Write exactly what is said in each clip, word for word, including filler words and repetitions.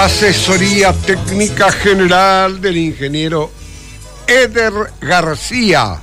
Asesoría técnica general del ingeniero Eder García.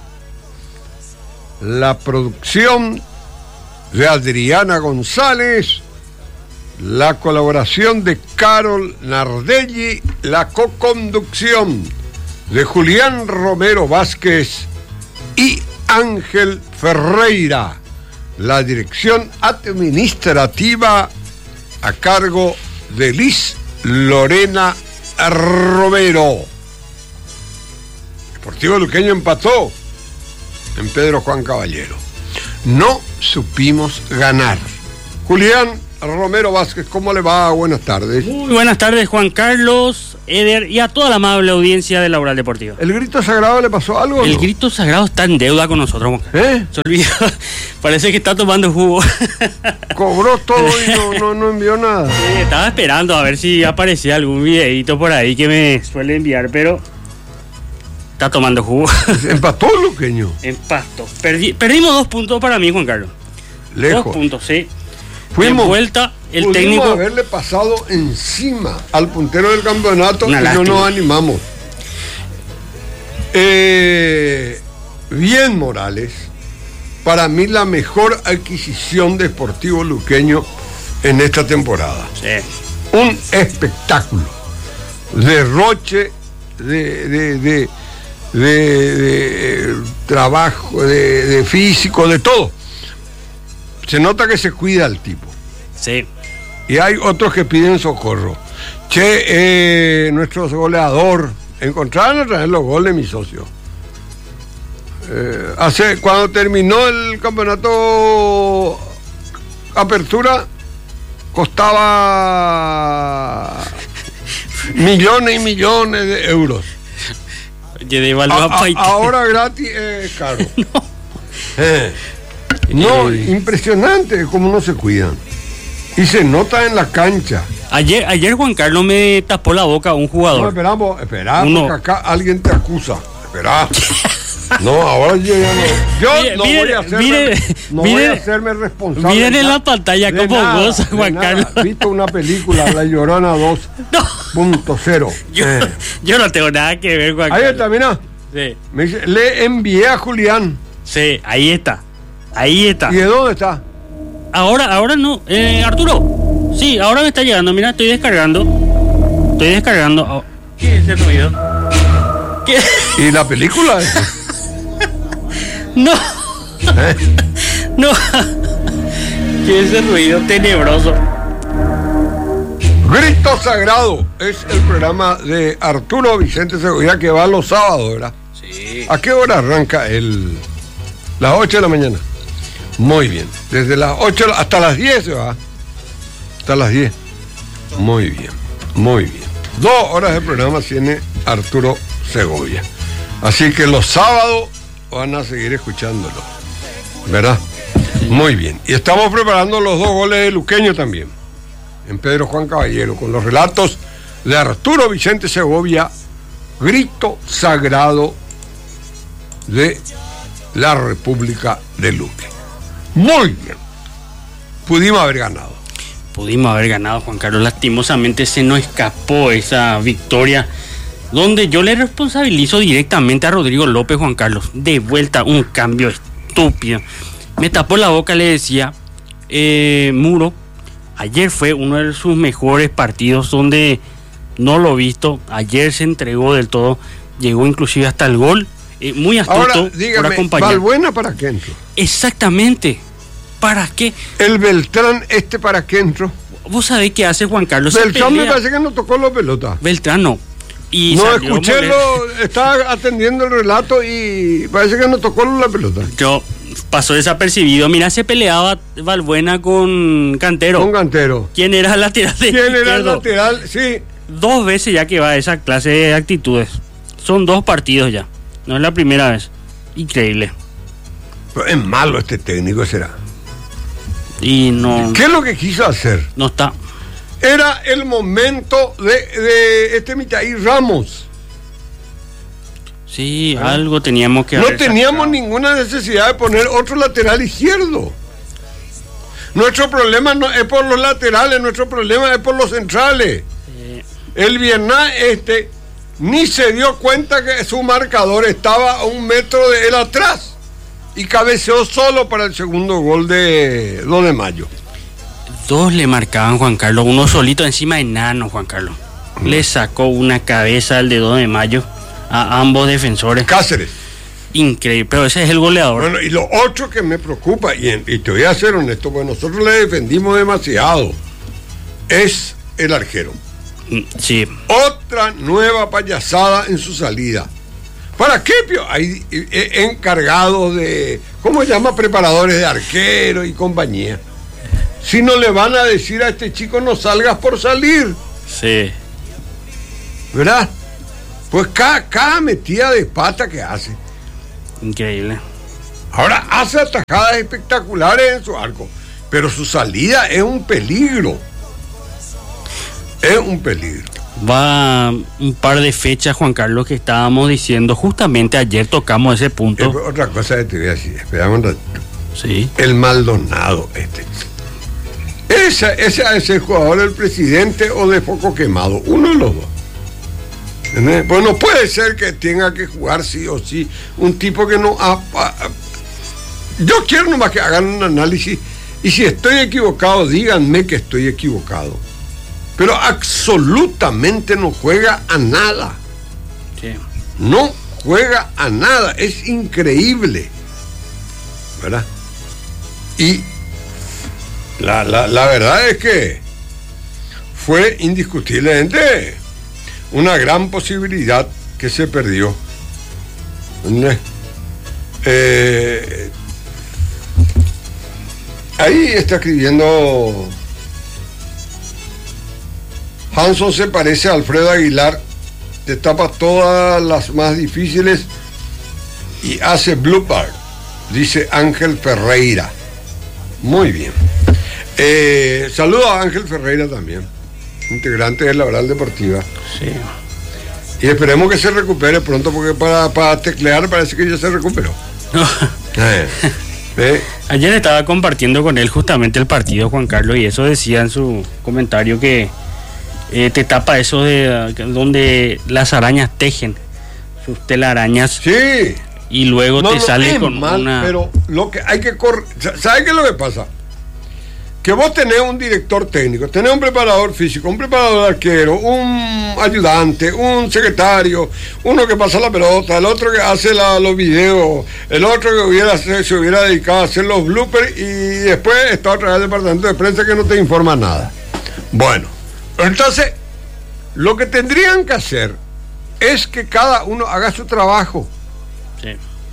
La producción de Adriana González, la colaboración de Carol Nardelli, la coconducción de Julián Romero Vázquez y Ángel Ferreira, la dirección administrativa a cargo de Liz Lorena Romero. Deportivo Luqueño empató en Pedro Juan Caballero. No supimos ganar. Julián Romero Vázquez, ¿cómo le va? Buenas tardes. Muy buenas tardes, Juan Carlos, Eder y a toda la amable audiencia de la Oral Deportiva. ¿El grito sagrado le pasó algo? El no? grito sagrado está en deuda con nosotros, Juan Carlos. ¿Eh? Se olvidó. Parece que está tomando jugo. Cobró todo y no, no, no envió nada. Sí, estaba esperando a ver si aparecía algún videíto por ahí que me suele enviar, pero está tomando jugo. ¿Empató Luqueño? Empató. Perdi- perdimos dos puntos para mí, Juan Carlos. Lejos. Dos puntos, sí. Fuimos, de vuelta, el pudimos técnico. haberle pasado encima al puntero del campeonato Una y lástima. no nos animamos. Eh, bien Morales, para mí la mejor adquisición de Sportivo Luqueño en esta temporada. Sí. Un espectáculo, derroche de, de, de, de, de trabajo, de, de físico, de todo. Se nota que se cuida el tipo. Sí. Y hay otros que piden socorro. Che, eh, nuestro goleador, encontraron otra vez los goles, mi socio. Eh, hace, cuando terminó el campeonato Apertura, costaba millones y millones de euros. A, a, ahora gratis es caro. No. Eh. No, impresionante cómo no se cuidan. Y se nota en la cancha. Ayer, ayer Juan Carlos me tapó la boca a un jugador. No, esperamos, esperamos, Uno. que acá alguien te acusa. Esperá. No, ahora yo ya no. Yo Mire, no mire, voy a hacerme, mire, no mire, voy a hacerme responsable. Miren en ya la pantalla de cómo nada, goza de Juan nada. Carlos. Visto una película, La Llorona dos punto cero. Yo, Eh. yo no tengo nada que ver, Juan Ahí Carlos. está, mira. Sí, Me dice, le envié a Julián. sí, ahí está. Ahí está. ¿Y de dónde está? Ahora, ahora no. Eh, Arturo. Sí, ahora me está llegando. Mira, estoy descargando. Estoy descargando. Oh, ¿qué es ese ruido? ¿Qué? ¿Y la película? No. ¿Eh? No. ¿Qué es ese ruido tenebroso? Grito Sagrado es el programa de Arturo Vicente Segovia que va los sábados, ¿verdad? Sí. ¿A qué hora arranca el? Las ocho de la mañana. Muy bien. Desde las ocho hasta las diez se va. Hasta las diez. Muy bien. Muy bien. Dos horas de programa tiene Arturo Segovia. Así que los sábados van a seguir escuchándolo. ¿Verdad? Muy bien. Y estamos preparando los dos goles de Luqueño también. En Pedro Juan Caballero, con los relatos de Arturo Vicente Segovia, grito sagrado de la República de Luque. Muy bien. Pudimos haber ganado. Pudimos haber ganado, Juan Carlos. Lastimosamente se nos escapó esa victoria, donde yo le responsabilizo directamente a Rodrigo López, Juan Carlos. De vuelta, un cambio estúpido. Me tapó la boca, le decía, eh, Muro. Ayer fue uno de sus mejores partidos, donde no lo he visto. Ayer se entregó del todo. Llegó inclusive hasta el gol. Eh, muy astuto. Ahora, dígame, por acompañar. ¿Valbuena para qué entró? Exactamente. ¿Para qué? El Beltrán, este para qué entró. ¿Vos sabés qué hace Juan Carlos? Se Beltrán me pelea. parece que no tocó la pelota. Beltrán no. Y No salió escuché, molesto. lo, estaba atendiendo el relato y parece que no tocó la pelota. Yo pasó desapercibido. Mira, se peleaba Valbuena con Cantero. Con Cantero. ¿Quién era el lateral de ¿Quién era el izquierdo? lateral? Sí. Dos veces ya que va esa clase de actitudes. Son dos partidos ya. No es la primera vez. Increíble. Pero es malo este técnico, será. Y no, ¿Qué es lo que quiso hacer? no está. Era el momento de, de este Mitaí Ramos. Sí, algo teníamos que No haber teníamos sacado. ninguna necesidad de poner otro lateral izquierdo. Nuestro problema no es por los laterales, nuestro problema es por los centrales. Eh, El Vietnam este ni se dio cuenta que su marcador estaba a un metro de él atrás y cabeceó solo para el segundo gol de dos de mayo. Dos le marcaban, Juan Carlos, uno solito encima de Nano, Juan Carlos. Mm. Le sacó una cabeza al de dos de mayo a ambos defensores. Cáceres. Increíble, pero ese es el goleador. Bueno, y lo otro que me preocupa, y, en, y te voy a ser honesto, porque nosotros le defendimos demasiado, es el arquero. Sí. Otra nueva payasada en su salida. ¿Para qué, Pio? Hay eh, encargados de, ¿cómo se llama? Preparadores de arquero y compañía. Si no le van a decir a este chico no salgas por salir. Sí. ¿Verdad? Pues cada, cada metida de pata que hace. Increíble. Ahora hace atajadas espectaculares en su arco, pero su salida es un peligro. Es un peligro. Va un par de fechas, Juan Carlos, que estábamos diciendo, justamente ayer tocamos ese punto. Es otra cosa que te voy a decir, esperamos un ratito. Sí. El Maldonado este. Ese, ese es el jugador del presidente o de foco quemado, uno de los dos. ¿Entendés? Pues no puede ser que tenga que jugar sí o sí un tipo que no ha, ha, yo quiero nomás que hagan un análisis y si estoy equivocado díganme que estoy equivocado, pero absolutamente no juega a nada. Sí. No juega a nada, es increíble, ¿verdad? Y la, la, la verdad es que fue indiscutiblemente una gran posibilidad que se perdió. Eh, ahí está escribiendo Hanson se parece a Alfredo Aguilar, te tapa todas las más difíciles y hace blooper, dice Ángel Ferreira. Muy bien. Eh, saludo a Ángel Ferreira también, integrante de la Oral Deportiva. Sí. Y esperemos que se recupere pronto, porque para, para teclear parece que ya se recuperó. eh, eh. Ayer estaba compartiendo con él justamente el partido, Juan Carlos, y eso decía en su comentario que eh, te tapa eso de uh, donde las arañas tejen sus telarañas. Sí. Y luego no, te no, sale con mal, una... Pero lo que hay que correr... ¿Sabes qué es lo que pasa? Que vos tenés un director técnico, tenés un preparador físico, un preparador de arquero, un ayudante, un secretario, uno que pasa la pelota, el otro que hace la, los videos, el otro que hubiera, se hubiera dedicado a hacer los bloopers y después está otra vez el departamento de prensa que no te informa nada. Bueno, entonces, lo que tendrían que hacer es que cada uno haga su trabajo. Sí.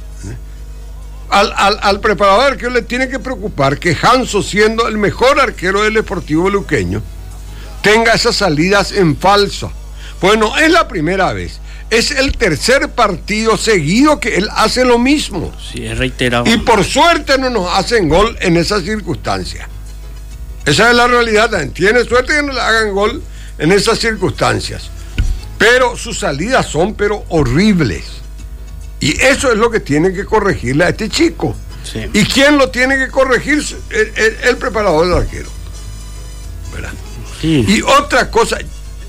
Al, al, al preparador arquero le tiene que preocupar que Hanso, siendo el mejor arquero del Deportivo Luqueño, tenga esas salidas en falso. Pues no es la primera vez, es el tercer partido seguido que él hace lo mismo. Sí, es reiterado. Y por suerte no nos hacen gol en esas circunstancias. Esa es la realidad. Tiene suerte que no le hagan gol en esas circunstancias. Pero sus salidas son pero horribles. Y eso es lo que tiene que corregirle a este chico. Sí. ¿Y quién lo tiene que corregir? El, el, el preparador del arquero. ¿Verdad? Sí. Y otra cosa,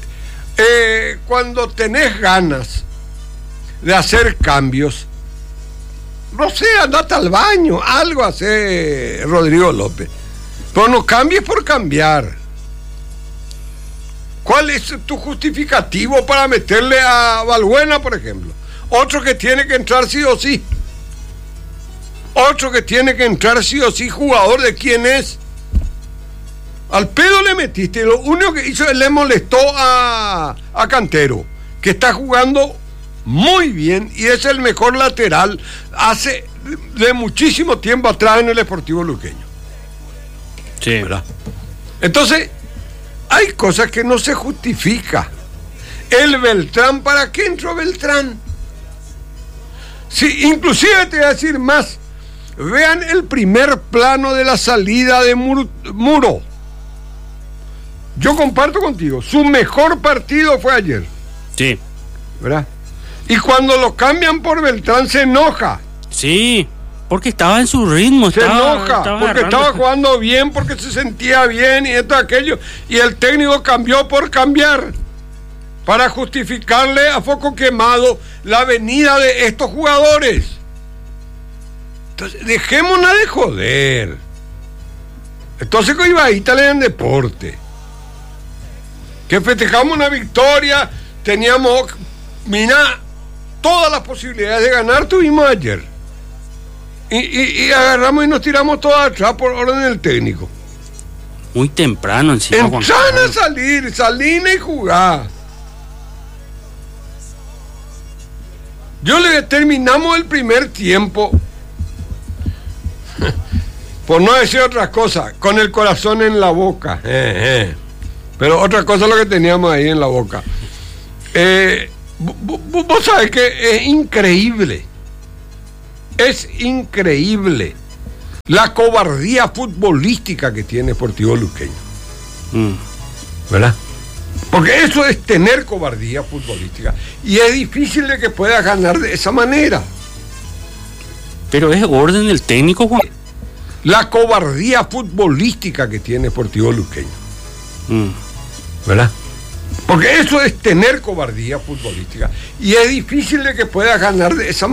eh, cuando tenés ganas de hacer cambios, no sé, andate al baño, algo hace Rodrigo López. Pero no cambies por cambiar. ¿Cuál es tu justificativo para meterle a Balbuena, por ejemplo? Otro que tiene que entrar sí o sí. Otro que tiene que entrar sí o sí, jugador de quién es. Al pedo le metiste. Lo único que hizo es le molestó a, a Cantero, que está jugando muy bien y es el mejor lateral hace de muchísimo tiempo atrás en el Deportivo Luqueño. Sí. ¿Verdad? Entonces, hay cosas que no se justifica. El Beltrán, ¿para qué entró Beltrán? Sí, inclusive te voy a decir más. Vean el primer plano de la salida de Muro. Muro. Yo comparto contigo, su mejor partido fue ayer. Sí. ¿Verdad? Y cuando lo cambian por Beltrán se enoja. Sí, porque estaba en su ritmo. Se estaba, enoja, estaba porque agarrando. estaba jugando bien, porque se sentía bien y esto, aquello. Y el técnico cambió por cambiar. para justificarle a foco quemado la venida de estos jugadores. Entonces, dejémonos de joder. Entonces con Ibaíta le dan deporte. Que festejamos una victoria, teníamos, mira, todas las posibilidades de ganar tuvimos ayer. Y, y, y agarramos y nos tiramos todas atrás por orden del técnico. Muy temprano encima. Entran a salir, salina y jugar. Yo le terminamos el primer tiempo, por no decir otra cosa, con el corazón en la boca. Eh, eh. Pero otra cosa es lo que teníamos ahí en la boca. Eh, vos sabés que es increíble. Es increíble la cobardía futbolística que tiene Sportivo Luqueño. Mm. ¿Verdad? Porque eso es tener cobardía futbolística. Y es difícil de que pueda ganar de esa manera. Pero es orden del técnico, Juan. La cobardía futbolística que tiene Sportivo Luqueño. Mm. ¿Verdad? Porque eso es tener cobardía futbolística. Y es difícil de que pueda ganar de esa manera.